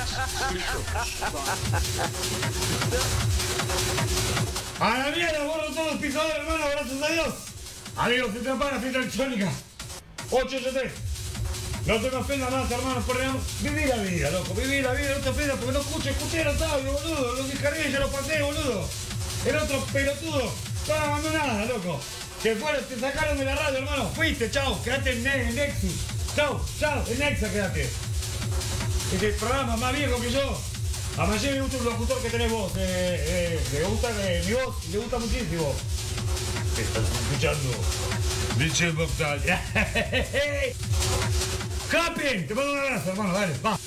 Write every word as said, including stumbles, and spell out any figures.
A la mierda, borro todos los pisadores, hermano, gracias a Dios. Adiós, se te apaga fiesta electrónica. ocho ocho tres. No te me ofendas más, hermano, por Dios. Viví la vida, loco, viví la vida, no te ofendas porque no escucho, escuché los audios, boludo. Los descargué, ya los pasé, boludo. El otro pelotudo, toda abandonada, loco. Que fueron, te sacaron de la radio, hermano. Fuiste, chao, quedate en, en Nexus. Chao, chao, en Nexa quedate. Este programa más viejo que yo. A Mayé me gusta el locutor que tenés vos. Eh, eh, le gusta eh, mi voz, le gusta muchísimo. ¿Qué estás escuchando? Michel Moxal. Capi, te mando un abrazo, hermano, dale, va.